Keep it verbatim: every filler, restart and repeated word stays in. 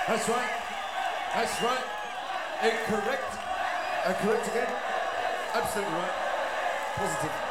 That's right. That's right. Incorrect. Uh, correct again. Absolutely right. Positive.